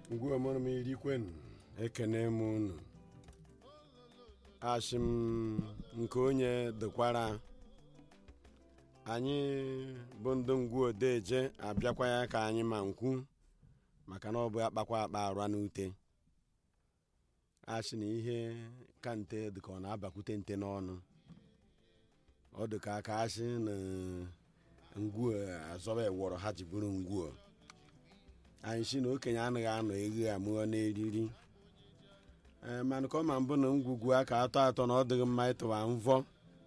Ngwa mụrụ m irikwen ekene m unu ashị m nke onye dịkwara anyị bụ ndị ngwa odeje abịakwa ya ka anyị ma nkwu maka na ọ bụ akpakwa akpa arụa n'ute ashị na ihe ka nte dịka ọ na-abakwute nte n'ọnụ ọ dịka aka ashị na ngwa azọba ewọrọ ha ji bụrụ ngwa anyị si na okenye anaghị anọ eghe amụọ n'eriri mana ka ọ ma mbụ na ngwugwu aka atọ na ọ dịghị mma ịtụwa mvọ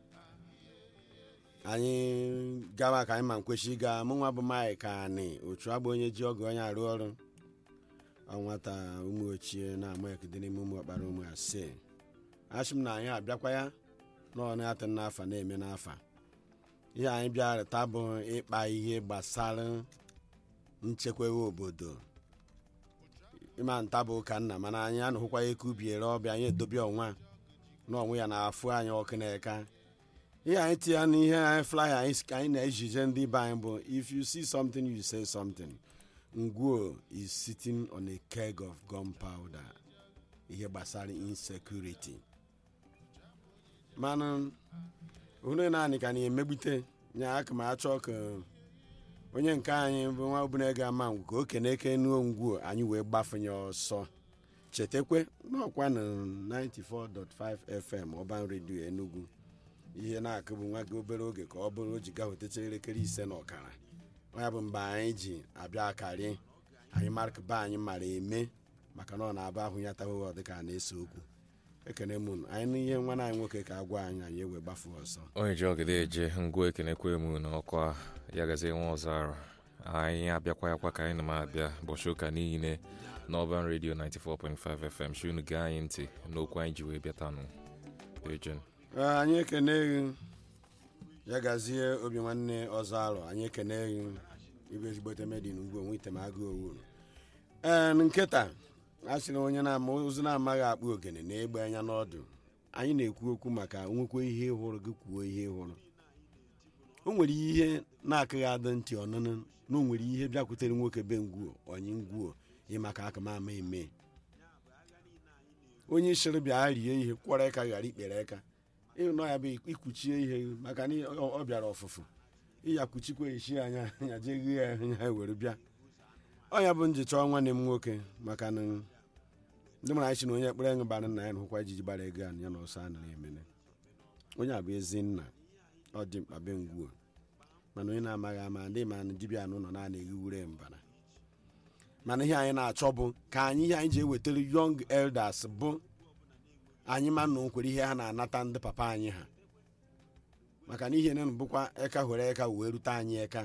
anyị gawa ka anyị ma nkwechi ịga mụnwa bụ maị ka anị otu agba onye ji ọgụ onye arụ ọrụ ọnwata ụmụ ochie na-ama ekide n'ime ụmụ ọkpara ụmụ ase asị m na anyị abịakwa ya n'ọnụ atọ n'afa na-eme n'afa ihe anyị bịarịta bụ ịkpa ihe gbasara nchekwawe obodo ịma nta bụ ụka nna mana anyị anụhụkwa ya ekubiere ọbịa anyị edobe ọnwa n'ọnwụ ya na-afụ anyị ọkụ n'eka ihe anyị tinye n'ihe anyị flyer anyị na-ejije ndị be anyị bụ if you see something you say something. Ngwo is sitting on a keg of gunpowder ihe gbasara insecurity mana onye naanị ka na-emegbute nya aka ma achọ ka onye nke anyị bụ nwa obere ga-ama ngwu ka okene eke nuo ngwuo anyị wee gbafenye ọsọ chetakwe n'ọkwa na 94.5 FM Urban Radio Enugu ihe na-akụ bụ nwa gị obere oge ka ọ bụrụ o ji gahotecha elekere 5:30 onye bụ mgbe anyị ji abịa akarị anyị markba anyị mara eme maka na ọ na-aba ahụ ya tawe dịka na-ese okwu ekene mụnụ anyị n'ihe nwa anyị nwoke ka agwa anyị ewe gbafu ọsọ onye ji ọgide eje ngwa ekenekwe mụ na ọkwa ya gazie nwa ọzọ arụ anyị abịakwa yakwa ka anyị na m abịa ụbọchị ụka niile n'Urban Radio 94.5 FM shunu gee anyị ntị n'okwu anyị ji wee bịatanụ ejen anyị ekene ya gazie obi nwanne ọzọ arụ anyị ekene ibe ezigbote medin ugwu onwe itemagụ owuru nkịta a sị na onye na-ama ozu na-amaghị akpụ ogene na-egbe anya n'ọdụ anyị na-ekwu okwu maka nwekwa ihe hụrụ gị kwuo ihe hụrụ o nwere ihe na-akụghị adị ntị ọnụnụ na o nwere ihe bịakwutere nwoke be ngwuo onye ngwuo ịmaka akụmama eme onye shiri bịa rie ihe kwọrọ aka ghara ikpere aka ịnọ ya bụ ikwuchie ihe maka na ọ bịara ọfụfụ ịya kwuchikwa echi anya ya jee ghee ya ya were bịa ọ ya bụ njicha nwanne m nwoke maka na ndị mara anyị si na onye ekpere ṅụ bara nna ya na hụkwa ijiji gbara ego ya na ọsọ a na-emene onye a bụ ezi nna ọ dị mkpa be ngwuo mana onye na-amaghị ama ndị ma na dibịa anụ nọ na na-eghe wure mbara mana ihe anyị na-achọ bụ ka anyị ihe anyị ji ewetara young elders bụ anyị ma na nkwere ihe ha na-anata ndị papa anyị ha maka na ihe nenu bụkwa eka hwere eka wee rute anyị eka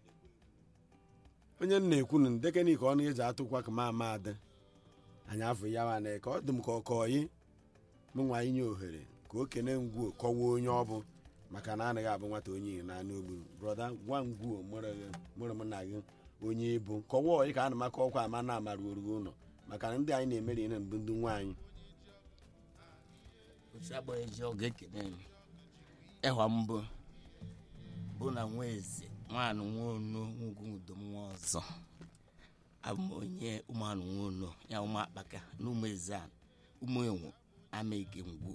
onye m na-ekwu na ndekenik ọ na-eji atụkwa ka ma adị anyị afọ ya ma na eka ọ dị m ka ọkọyi mụnwa inye ohere ka o kene ngwuo kọwa onye ọ bụ maka na anaghị abụ nwata onye na anụ ogburu brọda gwa ngwuo mụrụ m na gị onye ibu kọwa ọyị ka a na-amaka ọkwa ama na amaruorugo ụlọ maka na ndị anyị na-emeri ihe mbụ ndị nwaanyị agbaghịji oge ekene ịhwa mbụ bụ na nwa eze nwaanụ nwaonu ugwu udom nwa ọzọ abụ m onye ụmụanụ nwaonu ya ụmụ akpaka na ụmụ eze a ụmụ enwu amaghị ngwu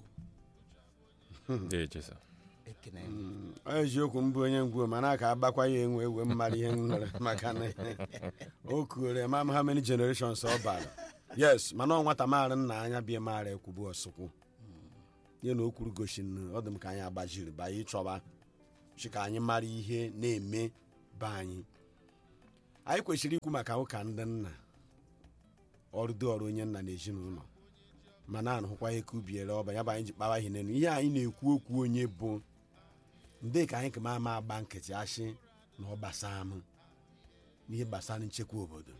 ekene eziokwu mbụ onye ngwuo mana aka agbakwa ya enwe ewe mmadụ ihe nwere maka na o kuore ma how many generations ọ bara yes mana ọ nwata maara nna anya bie maara ekwubu ọsụkwụ ihe na o kwuru gosi ọ dị m ka anyị agbajiri ba anyị chọba chi ka anyị mara ihe na-eme be anyị kwesịrị ikwu maka ụka ndị nna ọrụ dị ọrụ onye nna na ezinụlọ mana anụhụkwa ihe ka ubiere ọba ya bụ anyị ji kpawa ihe n'elu ihe anyị na-ekwu okwu onye bụ ndị ka anyị ka ma ama agba nkịtị ashị na ọ gbasara m n'ihe gbasara nchekwa obodo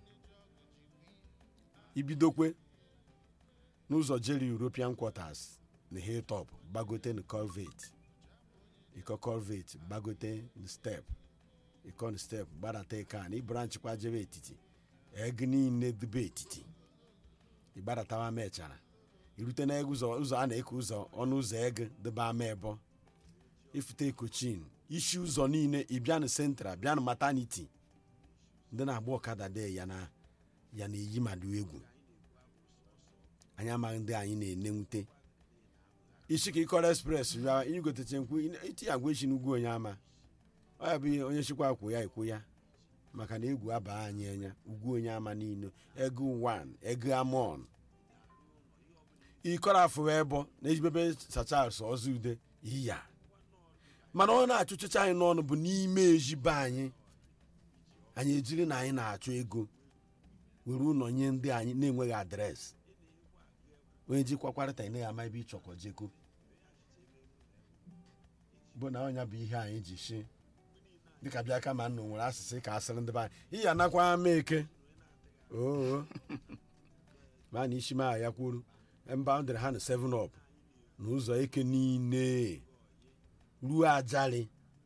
ibidokwe n'ụzọ jeri European quarters na hilltop gbagote na culvert ịkọ culvert gbagote na step ịkọ na step gbadata ịka na ibranch kwa jebe etiti ego niile dube etiti ịgbadatawa mechara irute na ụzọ a na-eke ụzọ ọnụ ụzọ ego debe ama ebo ifute kochin isi ụzọ niile ịbịa na central bịa na maternity ndị na-agba ọkada de ya na ya na-eyi mmadụ egwu anyị amaghị ndị anyị na-enenwute isi ka ịkọrọ express bịa ịgoteche nkwụ iti agwa echi n'ugwu onye ama ọ ya bụ ihe onye chịkwa akwụ ya ekwu ya maka na egwu aba anyị anya ugwu onye ama niile ego 1 ego amon ịkọrọ afọ ebo na ejibebe sachas ọzọ ude iya mana ọ na-achụchacha anyị n'ọnụ bụ n'ime ejibe anyị ejiri na anyị na-achọ ego were ụlọ nye ndị anyị na-enweghị adreesị onye jikwakwarịta ị naghị ama ebe ịchọkọ jeko bụ na ọnya bụ ihe anyị ji shi dịka bịa kama nna nwere asịsị ka asịrị ndị be anyị ihe anakwa ama eke oo ma na isi ma ya kwuru mba ndịrị ha na 7 up na ụzọ eke niile ruo ajali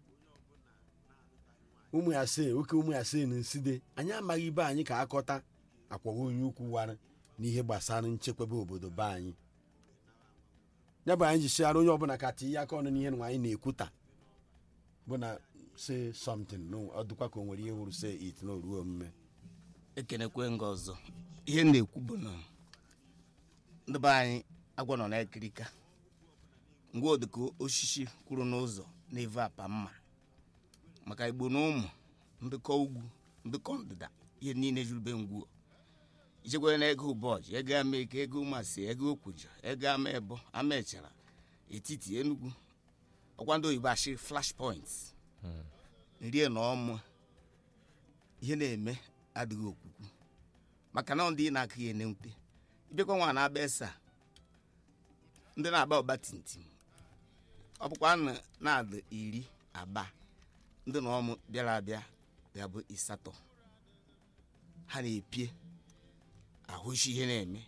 ụmụ ya se oke ụmụ ya se na nside anyị amaghị ibe anyị ka akọta akwawa onye ukwu wara n'ihe gbasara nchekwebe obodo be anyị ya bụ anyị ji siara onye ọbụla ka tinye aka ọnụ n'ihe na anyị na-ekwuta bụ na say something no ọ dịkwa ka o nwere ihe wuru say it na oruo omume ekenekwe nga ọzọ ihe na-ekwu bụ na ndị be anyị agwọ nọ na-ekirika ngwa odịka osisi kwuru n'ụzọ na-eve apa mma maka igbo na ụmụ ndịkọ ugwu ndịkọ ndịda ihe niile jurube ngwuo ichekwere na ego ụbọchị ego amaeke ego ụmasị ego okwujo ego ama ebo ama echara etiti Enugu ọkwa ndị oyibo ashị flash points nrie na ọmụ ihe na-eme adịghị okwukwu maka na ndị na-akụ ya enewute ibekwa nwa na-aba esa ndị na-aba ọba tintim ọ bụkwa na-adị 10 aba ndị na ọmụ bịara abịa ga-abụ 8 ha na-epie ahụshi ihe na-eme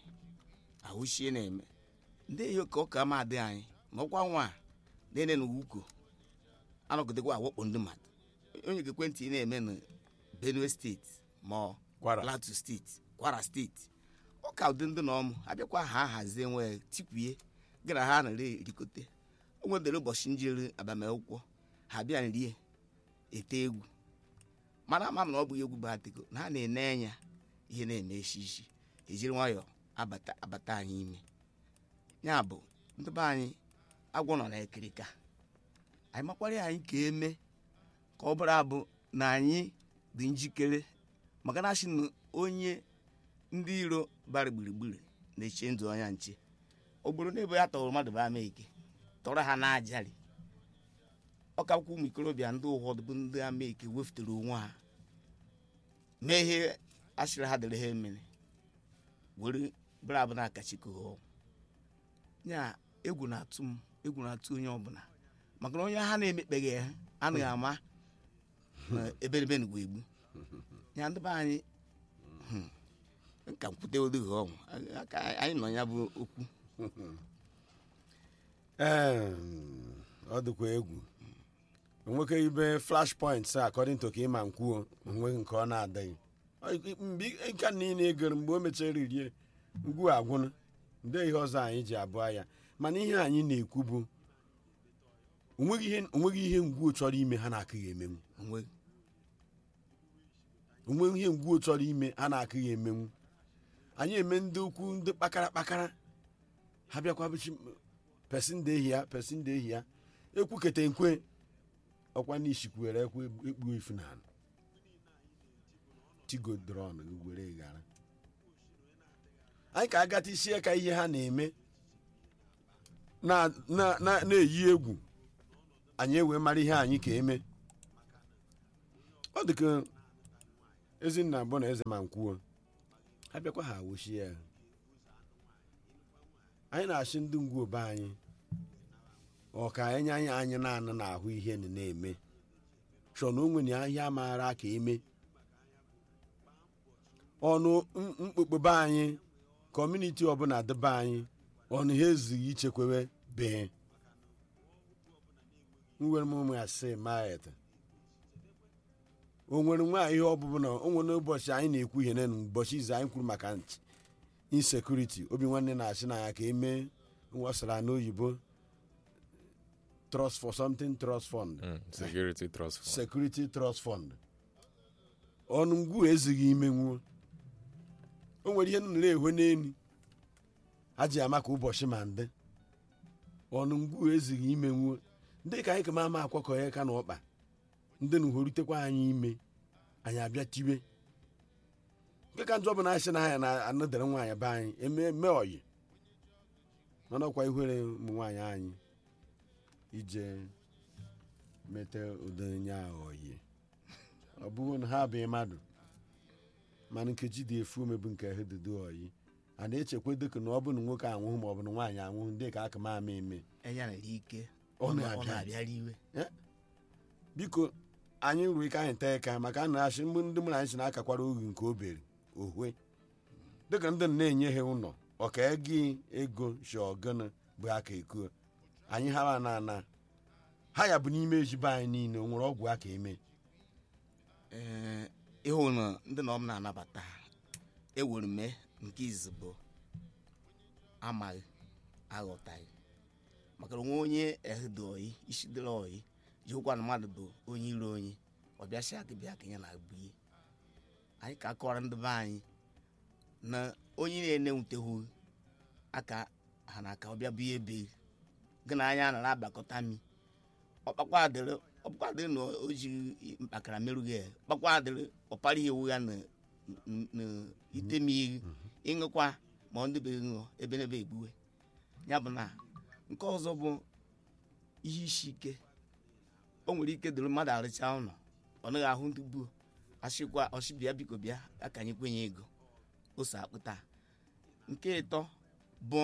ndị ihe ka ụka ma adị anyị ma ọkwa nwa na-ene na uko anọgidekwa awakpo ndị mmadụ onye ga-ekwentị na-eme na Benue steeti ma Plateau steeti Kwara steeti ọ ka ụdị ndị na ọmụ abịakwa ha hazie nwee tikwue gị na ha nara erikote o nwedere ụbọchị njiri agbamakwụkwọ ha bịa rie ete egwu mana ama m na ọ bụghị egwu bụ atịgo na ha na-ene anya ihe na-eme isi ejiri nwayọọ abata anyị ime ya bụ ndị be anyị agwọ nọ na-ekirika anyị makwara anyị ka eme ka ọ bụrụ abụ na anyị dị njikere maka na asị na onye ndị iro bara gburugburu na-eche ndụ ọnya nche ọ bụrụ na ebe ya tọrọ mmadụ bụ ama eke tọrọ ha n'ajarị ọ kakwụ ụmụ ikorobịa ndị ụfọdụ bụ ndị ama eke wefutere onwe ha mee ihe asịrị ha dịrị ha emere were bụrụ abụ na akachiko ya egwu na-atụ onye ọbụla maka na onye ha na-emekpeghị ha anaghị ama na eberebe ngwa egbu ya ndị be anyị nka nkwute odighi ọnwụ anyị nọ ya bụ okwu ọ dịkwa egwu onweke ibe flash points according to ka ịma nkwuo onweghị nke ọ na-adịghị mgbe nka niile egoro mgbe o mechara rie ngwu agwụna ndị ihe ọzọ anyị ji abụọ ya mana ihe anyị na-ekwu bụ onweghị ihe ngwuo chọrọ ime ha na-akụghị emenwu onweghị ihe ngwuo chọrọ ime ha na-akụghị emenwu anyị eme ndị ukwu ndị kpakara ha bịakwa bụchi pesin dị ehi ya ekwukete nkwe ọkwa n'ishikwere ekwe ekpu ifu na tigodron were ghara anyị ka agata isi ka ihe ha na-eme na-eyi egwu anyị ewee mara ihe anyị ka eme ọ dịka Ezinna bụ na eze ma nkwuo ha bịakwa ha awochi ya anyị na-achị ndị ngwu be anyị ọ ka enye anyị na-anụ n'ahụ ihe na-eme chọ na onwe na ahịa maara ka eme ọnụ mkpukpe anyị kọmuniti ọbụla dịbe anyị ọnụ ha ezighị ichekwebe bee nwere m ụmụ ya sị maet o nwere nwa ihe ọbụbụ na o nwere ụbọchị anyị na-ekwu ihe na ụbọchị izu anyị kwuru maka insekuriti obi nwanne na-achị na ya ka eme nwasara n'oyibo trust for something trust fund security trust fund ọnụ ngwu ezighị ime nwuo o nwere ihe nụrụ ehwe n'elu ha ji ama ka ụbọchị ma ndị ọnụ ngwu ezighị ime nwuo ndị ka anyị kama ama akwakọ ya ka na ọkpa ndị na uhorutekwa anyị ime anyị abịa tiwe nke ka njọ bụ na asị na anya na-anọdere nwaanyị be anyị eme oyi mana ọkwa ihere ụmụ nwaanyị anyị ije mete udenye ahụ oyi ọ bụghị na ha abụghị mmadụ mana nkeji dị efu ume bụ nke ha dudu oyi a na-echekwa dịka na ọ bụ na nwoke anwụhụ ma ọ bụ na nwaanyị anwụhụ ndị ka aka ma ama eme biko anyị ruo ike anyị tee ka maka na asị mgbe ndị mụrụ anyị si na-akakwara ohu nke obere ohwe dịka ndị na-enye ha ụlọ ọka gị ego shọgana bụ aka ekuo anyị hara na ana ha ya bụ n'ime ejibe anyị niile o nwere ọgwụ aka eme ịhụ na ndị na ọ m na-anabata ewere mee nke izugbo amaghị aghọtaghị maka onwe onye ehido oyi isi dịrị oyi ji ụkwa na mmadụ bụ onye iro onye ọbịasị akịbịa ka ya na-agbu ihe anyị ka kọrọ ndị be anyị na onye na-enewuteghị aka ha na aka ọbịa bụ ihe be gị na anya nara agbakọta mi ọkpakwadịrị na o jiri mkpakara merụghị ya ọkpakwadịrị ọpara ihe ewu ya na itemiiri ịṅụkwa ma ndị be ṅụọ ebe n'ebe egbuwe ya bụ na nke ọzọ bụ ihe isi ike o nwere ike dịrị mmadụ arịcha ụlọ ọ naghị ahụ ndị gbuo asịkwa ọsịbịa biko bịa aka anyị kwenye ego ose akpụta nke ịtọ bụ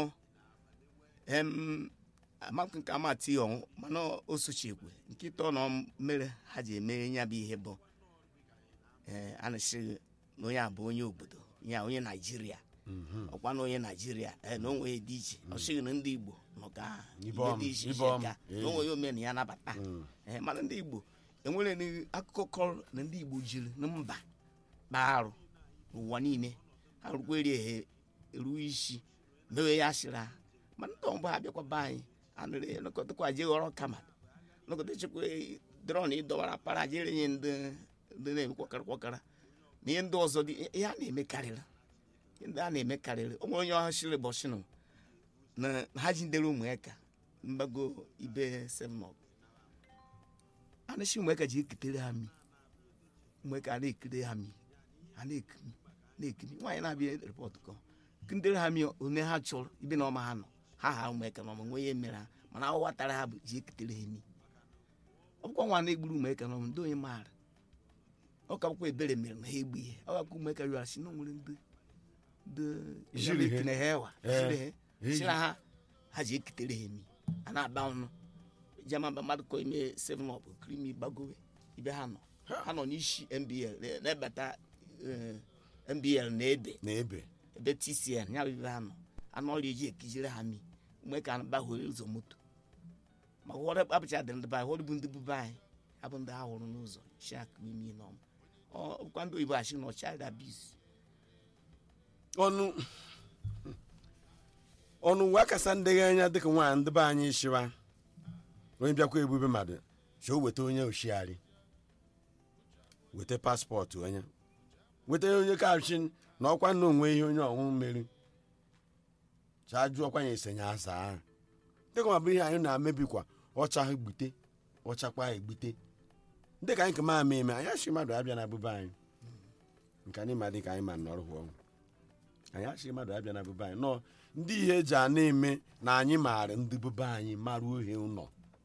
amakụ nke amati ọnwụ mana osochikwe nke ịtọ na mere ha ji emere ya bụ ihe bụ a na-asịghị na onye a bụ onye obodo ya onye Naijiria ọkwa na onye Naijiria na onwe dị iche ọ sịghị na ndị Igbo nọ ka ibe dị iche iche ka na onwe ya omena ya nabata mana ndị Igbo enwere akụkọ kọrọ na ndị Igbo jiri na mba kpaa arụ n'ụwa niile ha rukwere ehe eruo isi mewe ya sịra mana ndị ọgbọ ha bịakwa be anyị anụrụ nọkọtakwa je ghọrọ kama nọkọta chekwa drọn ịdọwara para jere nye ndị na-eme kwakara na ihe ndị ọzọ dị ihe a na-emekarịrị ndị a na-emekarịrị o nwere onye ọha shiri bọshinụ na ha ji ndere ụmụaka mgbago ibe 7up a na-eshi ụmụaka ji eketere ha mi ụmụaka a na-ekere ha mi ha na-ekiri nwaanyị na-abịa rịpọtụ kọ ndere ha mi onye ha chọrọ ibe na ọma ha nọ ha ụmụaka na ọma nwe ihe mere ha mana ahụwa tara ha bụ ji eketere ha mi ọ bụkwa nwa na-egburu ụmụaka na ọma ndị onye maara ọ ka bụkwa ebere mere na ha egbu ihe ọ gakwa ụmụaka rịọrọ si na nwere ndị sịra ha ji eketere ha emi a na-aba ọnụ jamaba mmadụ kọ ime 7up krimi gbagowe ibe ha nọ n'isi MBL na-ebata MBL na ebe TCN ya bụ ibe ha nọ anụ ọrịa eji ekijere ha mi mgbe ka baghere ụzọ moto maka ụfọdụ akpapụcha dị ndị be anyị ụfọdụ bụ ndị bube anyị abụ ndị ha hụrụ n'ụzọ shak imi n'ọma ọkwa ndị oyibo achị nọ child abuse ọnụ uwe akasa ndeghe anya dịka nwaanyị ndị be anyị shiwa onye bịakwa ebube mmadụ chi o weta onye oshiari weta paspọtụ onye weta onye kachi na ọkwa nna onwe ihe onye ọṅụ mmeri chajụ ọkwa ya esenye asa ahụ dịka ma bụ ihe anyị na-amebikwa ọcha gbute ọchakwa egbute dịka anyị kama ama eme anyị achị mmadụ abịa na abụba anyị nke anyị ma dịka anyị ma nọrọ ọnwụ anyị achị mmadụ abịa na abụba anyị nọ ndị ihe eji a na-eme na anyị maara ndị bụba anyị mara ohe ụlọ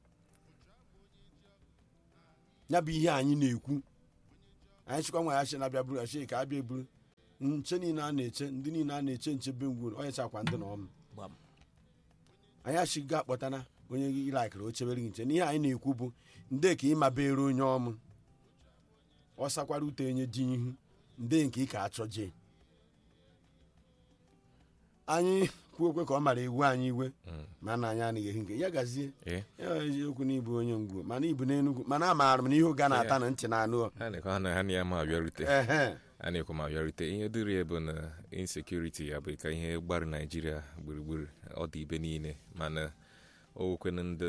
ya bụ ihe anyị na-ekwu anyị chịkwa nwa ya chi na-abịa buru achị ka abịa eburu nche niile a na-eche ndị niile a na-eche nchebe ngwuru onye chakwa ndị na ọm anyị achịgo akpọtana onye ịlakịrị o chebere nche n'ihe anyị na-ekwu bụ ndị ka ịmabere onye ọmụ ọ sakwara ute onye ji ihu ndị nke ị ka achọje anyị kwuo okwe ka ọ mara iwu anyị iwe mana anyị anaghị ehi nke ya gazie eziokwu na ibu onye ngwu mana ibu n'Enugu mana amaara m na ihe oge na-ata na ntị na anụ a na-ekwu ma bịarute ihe dịrị ebe na insekuriti ya bụ ka ihe gbara Naijiria gburugburu ọ dị ibe niile mana o kwenu ndị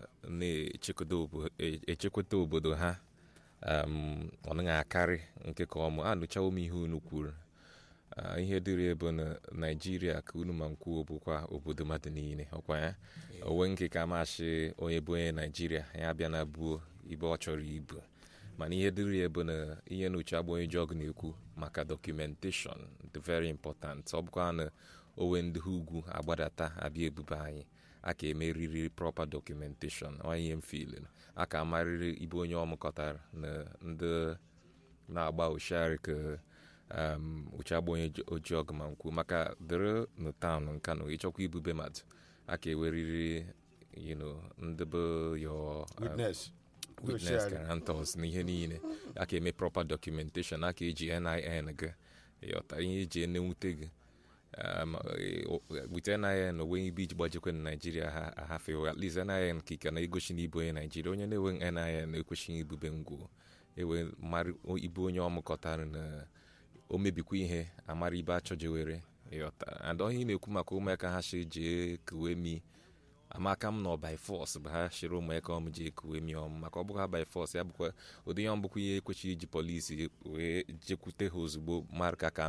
na-echekwata obodo ha ọ naghị akarị nke ka ọmụ anụchawo m ihe unu kwuru ihe dịrị ebe na Naijiria ka unu ma nkwuo bụkwa obodo mmadụ niile ọkwa ya onwe nke ka mashi onye bụ onye Naijiria ya bịa na buo ibe ọ chọrọ ibu mana ihe dịrị ebe na ihe na uche agba onye jọg na-ekwu maka documentation dị very important ọ bụkwa na onwe ndị ugwu agbadata abịa ebube anyị aka emeriri proper documentation onye m feeling aka amarịrị ibe onye ọmụkọtara na ndị na-agba oshari ka uche agba onye oji ọgụ ma nkwu maka dịrị na taụn Nkano ịchọkwa ibube mmadụ aka eweriri ndị bụ yo witness guarantors na ihe niile aka eme proper documentation aka eji NIN gị yọta ihe eji enenwute gị with NIN onwe ibe iji gbajekwe na Naijiria ha ahafewo at least NIN ka ike na egosi na ibu onye Naijiria onye na-enwe NIN ekwesịghị ibube ngwo ewe mara ibu onye ọmụkọtara na o mebikwa ihe amara ibe achọjewere yọta and onye na-ekwu maka ụmụaka ha shi jee kuwe mi amaka m nọ by force bụ ha shiri ụmụaka ọmụ ji ekuwe mi ọmụ maka ọ bụghị ha by force ya bụkwa ụdị ya ọmbụkwa ihe ekwechighị iji polisi wee jekwute ha ozugbo mara ka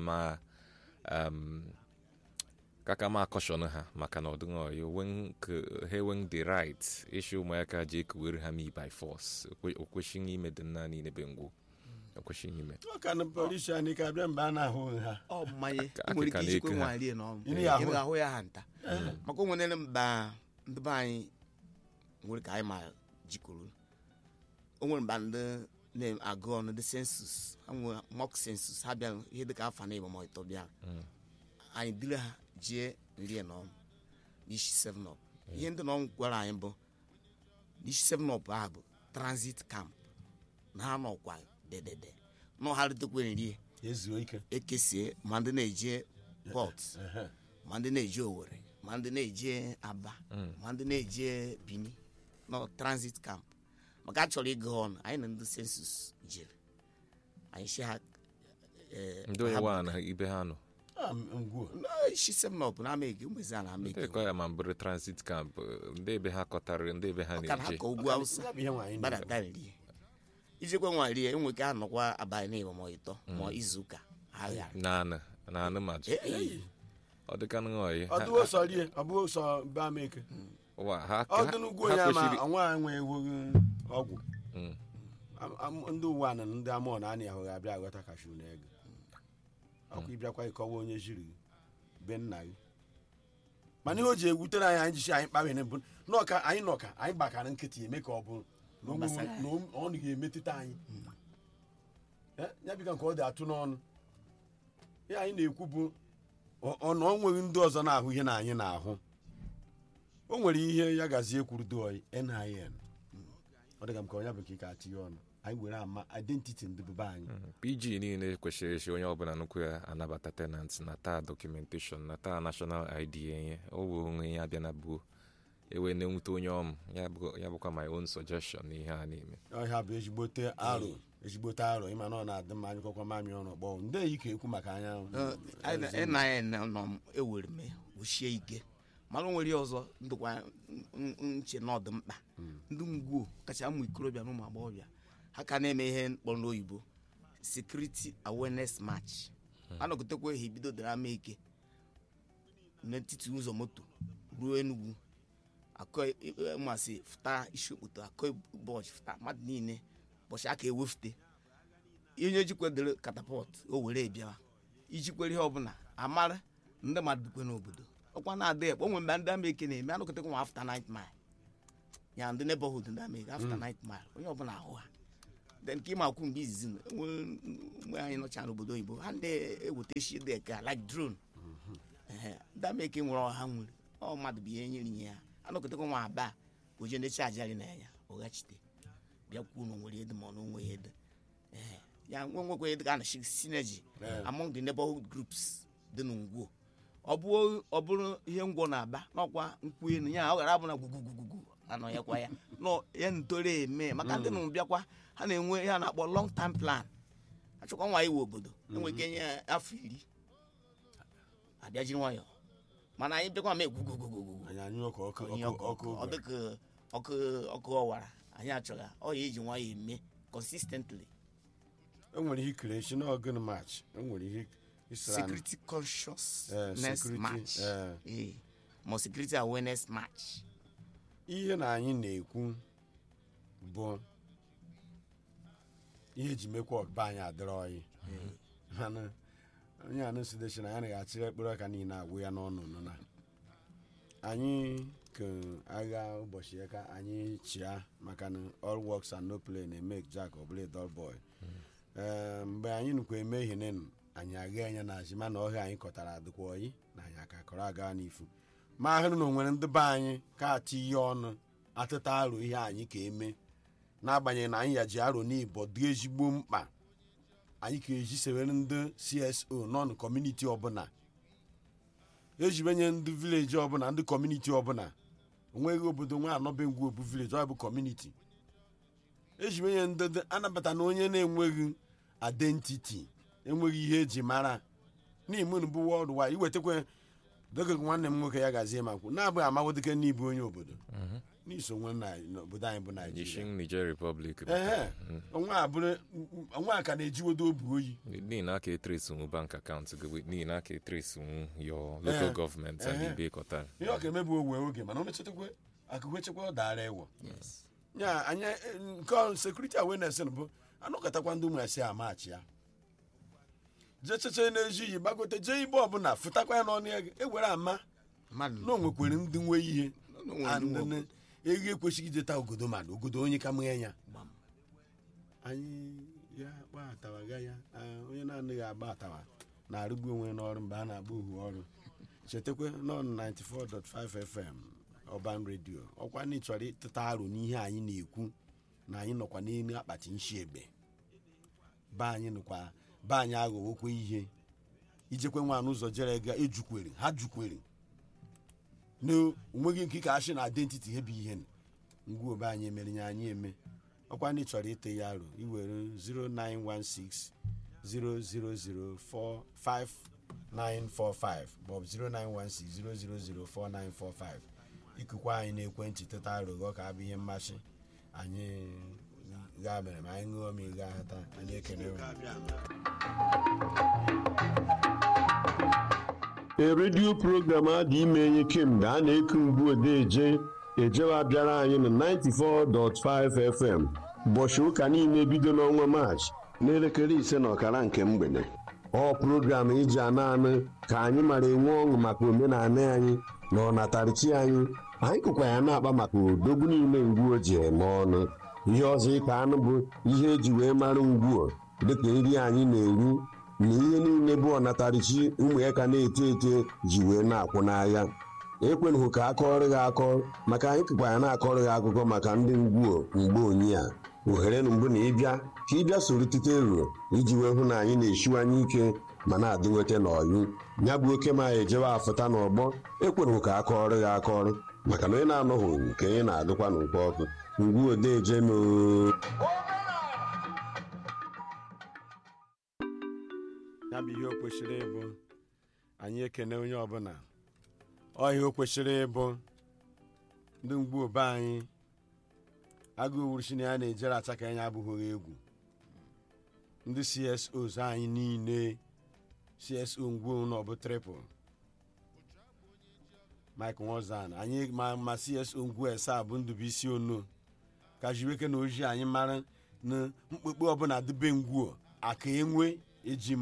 ma akọshọn ha maka na ọdịghị ha enwe the right ishi ụmụaka ji ekuwere ha mi by force o kwesịghị ime dị nna niile be ngwo o kwesịghị ime ka na polisi anyị ka bịa mgbe a na-ahụ ha ọ mmanye nwere ike ijikwe nwalie n'ọmụ ahụ ya ha nta maka onwere mba ndị be anyị nwere ka anyị ma jikọrọ o nwere mba ndị na-agụ ọnụ ndị sensus ha nwere mock sensus ha bịa ihe dịka afọ na ịbama ịtọ bịa anyị dịrị ha jee nri n'ọmụ n'isi 7up ihe ndị na gwara anyị bụ n'isi 7up ahụ bụ transit camp na ha nọkwa dedede n'ọgharịtekwe nri ezuo ike ekesie ma ndị na-eje port ma ndị na-eje Owerri ma ndị na-eje Aba ma ndị na-eje Bini nọ transit camp maka a chọrọ ịga ọnụ anyị na ndị sensus jere anyị si ha ndị onye nwa na ibe ha nọ isi 7up na Amege umezi a na Amege ndị ya ma mbụrụ transit camp ndị ebe ha kọtara ndị ebe ha na-eje ka ugwu Awụsa gbadata nri ijekwe nwa rie enwe ka anọkwa abalị na ịbama ịtọ ma izuụka ha ghara na mmadụ ọ dịka nọghị ọdụwo sọ rie ọ bụ sọ be Ameke ọdụ n'ugwu onye ama nwa enwe ewughị ọgwụ ndị ụwa na ndị amụọ na anị ahụ ga-abịa aghọta kashu na ego ọkụ ịbịakwa ịkọwa onye jiri be nna gị mana ihe o ji ewutere anyị jichi anyị kpawere bụ n'ọka anyị nọka anyị gbakara nkịtị eme ka ọ bụ na ọ ga-emetụta anyị ya bịka nke ọ dị atụ n'ọnụ ihe anyị na-ekwu bụ na ọ nweghị ndị ọzọ na-ahụ ihe na anyị na-ahụ o nwere ihe ya gazie kwurudo NIN ọ dịga m ka onye bụ ka ị ka tinye ọnụ anyị were ama identity ndị bụba anyị PG niile kwesịrị esi onye ọbụla nnukwu ya anabata tenant na taa documentation na taa national ID enye ọ bụ onwe ya abịa na buo ewe na-enwute onye ọmụ ya bụkwa my own suggestion na ihe a na-eme ọhịa bụ ezigbote arụ ịma na ọ na-adị mma anyị kwakwa mamị ọrụ kpọọ ndị eyi ka ekwu maka anya NIN nọ ewere m wuchie ike mana o nwere ọzọ ndịkwa nche na ọdị mkpa ndị ngwuo kacha ụmụ ikorobịa na ụmụ agbọghọbịa ha ka na-eme ihe mkpọrọ n'oyibo security awareness march anọgotekwa ihe bido dara Ameke n'etiti ụzọ moto ruo Enugu akọ masị fụta isi okpoto akọ ụbọchị fụta mmadụ niile ụbọchị aka ewefute onye jikwadoro katapọt o were bịawa ijikwere ihe ọbụla amara ndị mmadụ dukwe n'obodo ọkwa na-adị ekpe onwe mgbe ndị Ameke na-eme anọkọtakwa nwa after 9 mile ya ndị neighborhood ndị Ameke after 9 mile onye ọbụla ahụ ha then ka ịma akwụ mgbe izizi mgbe anyị nọcha n'obodo oyibo ha ndị eweta isi dị ka like drone ndị Ameke nwere ọha nwere ọ mmadụ bụ ihe nyere nye ya anọkọtakwa nwa Aba oje ndị chajarị na ya ọghachite bịa kwuo na nwere ede ma ọ na onwe ya ede ya nwekwa ede ka na synergy among the neighborhood groups dị n'Ngwo ọ bụrụ ihe ngwọ na-aba n'ọkwa nkwụ elu ya ọ gara abụ na gwugwugwugwu anọ ya kwa ya nọ ya ntore eme maka ndị nụ bịakwa ha na-enwe ihe a na-akpọ long term plan achọkwa nwa iwe obodo enwe ike nye afọ 10 abịa jiri nwayọ mana anyị bịakwa ma egwugwugwugwu ọ dịka ọkụ ọwara anyị achọghị ọ ya eji nwayọ eme consistently enwere ihe ikere echi n'ọgụn march enwere ihe security consciousness march ma security awareness march. Ihe na anyị na-ekwu bụ ihe ji mekwa ọba anyị adịrọ anyị mana onye anụsidechi na ya na-achịrị ekpere aka niile agwụ ya n'ọnụ nọ na anyị ka agha ụbọchị ya ka anyị chịa maka na all works and no play na-eme Jack ọbụla dull boy. Mgbe anyị nụkwa eme ihe nenu anyị agha anya na azị mana ọhịa anyị kọtara adịkwa oyi na anyị aka kọrọ aga n'ifu ma ahụrụ na onwere ndị be anyị ka atị ihe ọnụ atụta aro ihe anyị ka eme n'agbanyeghị na anyị ya ji aro n'ibo dị ezigbo mkpa anyị ka eji sewere ndị CSO nọn kọmuniti ọbụla ejibenye ndị vileji ọbụla ndị kọmuniti ọbụla onweghị obodo nwe anọbe ngwu obu vileji ọ bụ kọmuniti ejibenye ndị anabata na onye na-enweghị identity enweghị ihe eji mara n'imun bụ worldwide iwetakwa dịka nwanne m nwoke ya gazie makwu na-abụghị amawo dịka n'ịbụ onye obodo n'iso nwe n'obodo anyị bụ Niger Republic onwe a ka na-ejiwodo obu oyi n'ihi na aka etresi nwu bank account gị n'ihi na aka etresi nwu your local government and ibe kọtara ihe ọ ga-emebu owe oge mana o mechetakwa akụkwe ọ dara ewo nya anya nke security awareness bụ anọkọtakwa ndị ụmụ esi amachi ya jee cheche na-eji iyi gbagote jee ibe ọbụla fụtakwa ya n'ọnụ ego ewere ama na o nwekwere ndị nwe ihe ego ekwesịghị ijeta ogodo mmadụ ogodo onye ka mụnye ya anyị ya kpatawa ga ya onye na-anaghị agba atawa na-arụgbu onwe n'ọrụ mgbe a na-agba ohu ọrụ chetakwa nọ 94.5 FM Urban Radio ọkwa na ịchọrọ ịtụta aro n'ihe anyị na-ekwu na anyị nọkwa n'elu akpati nshi egbe be anyị aghọwokwe ihe ijekwe nwa n'ụzọ jere ga ejukwere ha jukwere n'onweghị nke ka asị na identity ihe bụ ihe ngwa obe anyị emerenye anyị eme ọkwa ndị chọrọ ite ya aro iwere 0916 0004945 maọbụ 0916 0004945 ikukwa anyị n'ekwentị teta aro gọ ka abụ ihe mmasị anyị ga mere ma anyị ṅụọ ma ị ga-ahata anyị ekene a redio program adị ime enye kemgbe a na-eku mgbu odeje ejewa bịara anyị na 94.5 FM ụbọchị ụka niile bido n'ọnwa Maachị n'elekere 5:30 nke mgbede. Ọ program iji anụ ka anyị mara enwe ọṅụ maka omenala anyị na ọnatarichi anyị kụkwa ya na-akpa maka odogwu niile ngwuo ji eme ọnụ. Ihe ọzọ ịka anụ bụ ihe eji wee mara ngwuo dịka nri anyị na-eru na ihe niile bụ ọnatarichi ụmụ ya ka na-eto eto ji wee na-akwụ n'ahịa. Ekwenụghị ka akọrọ gị akọ maka anyị kụkwa ya na-akọrọ gị akụkọ maka ndị ngwuo mgbe onye a ohere na mbụ na ịbịa ka ịbịa soro tite ruo iji wee hụ na anyị na-esiwanye ike ma na-adị nweta n'ọyụ ya bụ oke ma ejewe afụta n'ọgbọ. Ekwenụghị ka akọrọ gị akọrọ maka na onye na-anọghị nke onye na-adịkwa n'ụkọ ọkụ ngwu odeje ya bụ ihe o kwesịrị ịbụ anyị ekene onye ọbụla ọhịa o kwesịrị ịbụ ndị mgbu obe anyị agụ wuruchi na ya na-ejere acha ka anyị abụghị egwu ndị CSOs anyị niile CSO ngwu na ọbụ triple Mike Nwozan anyị ma CSO ngwu esa bụ Ndubuisi Ono ka jiweke na oji anyị mara na mkpekpe ọbụla dịbe ngwuo aka enwe eji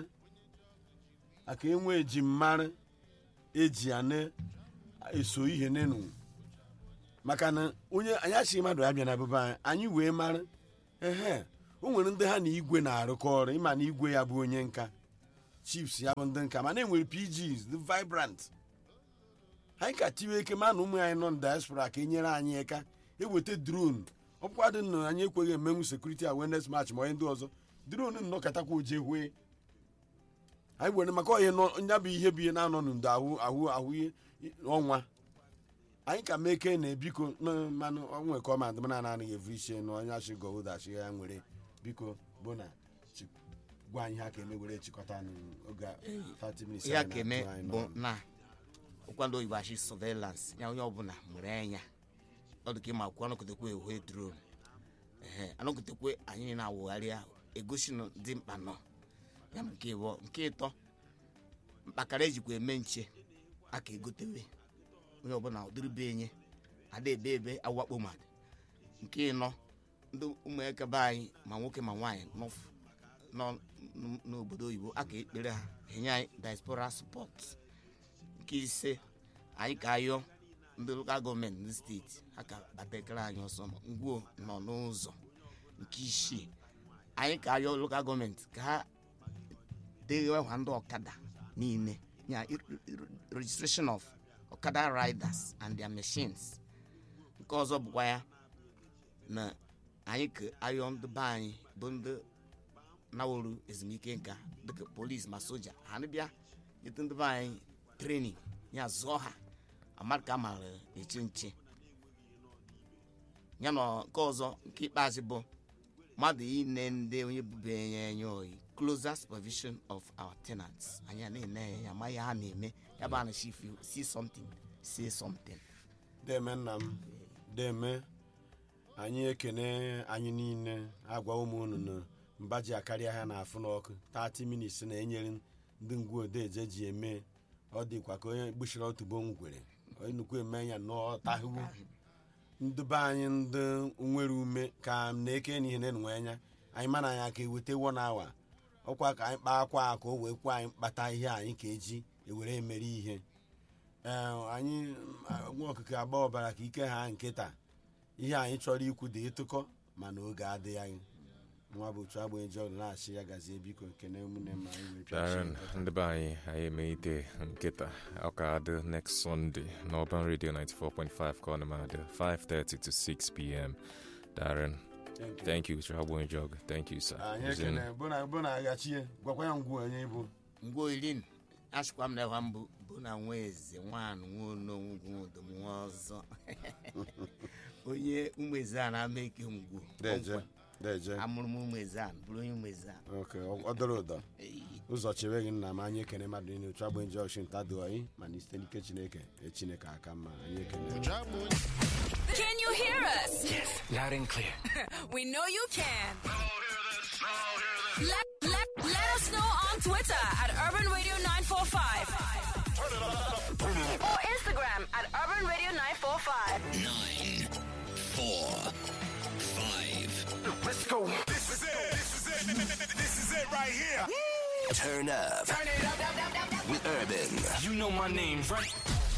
mmara eji ana eso ihe nenu maka na onye anyị achịghị mmadụ abịa na bụba anyị wee mara o nwere ndị ha na igwe na-arụkọ ọrụ ịma na igwe ya bụ onye nka chiefs ya bụ ndị nka mana enwere PGs the vibrant anyị ka tiwe eke ma na ụmụ anyị nọ na diaspora ka enyere anyị aka eweta drone ọkwadị na anyị ekweghị emenwu security awareness march ma onye ndị ọzọ drone nnọkọtakwa oje hwe anyị were maka onye nya bụ ihe bụ ihe na-anọ n'ndo ahụ ọnwa anyị ka meke na biko mmanụ onwe ka ọma adịm na-anaghị evu isi na onye achị gọwụdachi ya nwere biko bụ na gwa anyị ha ka eme were chịkọta n'oge 30 minutes ya ka eme bụ na ụkwado oyibo achị surveillance ya onye ọbụla nwere anya ọ dị ka ịma akwụkwọ anọkọtakwa ewe drone anọkọtakwa anyị na-awụgharị egosi dị mkpa nọ ya nke ịbụ nke ịtọ mkpakara ejikwa eme nche aka egotewe onye ọbụla ụdịrị be enye ada ebe awakpo mmadụ. Nke ịnọ ndị ụmụaka be anyị ma nwoke ma nwaanyị nọ n'obodo oyibo aka ekpere ha enye anyị diaspora support. Nke ise anyị ka ayọ ndị lokal gọọmenti ndị steeti aka batakere anyị ọsọ ngwuo nọ n'ụzọ. Nke isii anyị ka ayọ lokal gọọmenti ka ha dewekwa ndị ọkada niile ya registration of ọkada riders and their machines. Nke ọzọ bụkwa ya na anyị ka ayọ ndị be anyị bụ ndị naworo ezumike nka dịka polisi ma soja ha bịa nyete ndị be anyị training ya zụọ ha amarịka amara eche nche ya na nke ọzọ nke ikpeazụ bụ mmadụ ine ndị onye bube enye oyi closer supervision of our tenants. Anyị na-ene ya ma ya ha na-eme ya bụ anachi if you see something say something. Deme nna m deme anyị ekene anyị niile agwa ụmụ unu na mba ji akarịa ha na-afụ n'ọkụ 30 minutes na-enyere ndị ngwu odeje ji eme ọ dịkwa ka onye gbuchiri otubo ngwere onye nnukwu eme ya n'ọtahụ ndị be anyị ndị nwere ume ka m na-eke n'ihe na-enwe anya anyị mana anyị aka eweta 1 hour ọkwa ka anyị kpaa akwa ka o wee kwa anyị kpata ihe anyị ka eji ewere emere ihe anyị nwa okike agba ọbara ka ike ha nkịta ihe anyị chọrọ ikwu dị ịtụkọ mana oge adịghị anyị nwa bụ otu agba eji ọrụ na-achị ya gazie biko kene ụmụnne m Darren ndị be anyị emeite nkịta ọka adị next Sunday na Urban Radio 94.5 ka ọ na-adị 5:30 to 6 p.m. Darren, thank you Chagbo Njog. Thank you sir. Anyị ekene bụ na agachie gwakwa ya ngwu onye ibu ngwo irin ashikwa m na ewa mbụ bụ na nwa eze nwaanụ nwoonogwu udom nwa ọzọ onye ụmụ eze a na-ama eke ngwu deje amụrụ m ụmụ eze a bụrụ onye ụmụ eze a ọ dọrọ ụdọ ụzọ chebe gị nna m anyị ekene mmadụ niile otu agba nje ọchị nta dị anyị mana site n'ike Chineke aka mma anyị ekene. Can you hear us? Yes, loud and clear. We know you can. Let us know on Twitter at Urban Radio 945 or Instagram at Urban Radio 945. 9, 4, 5. Let's go. This is it. This is it right here. Turn up. Turn it up. With Urban. You know my name, right?